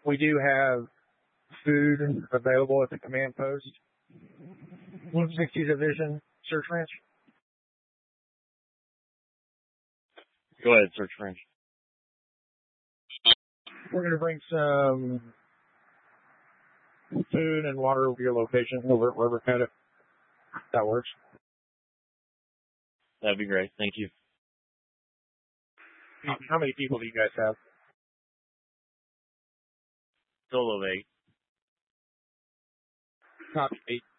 We do have food available at the command post. 160 Division, search range. Go ahead, search range. We're going to bring some food and water over your location over at River Cut. That works. That'd be great. Thank you. How many people do you guys have? Total of 8. Copy 8.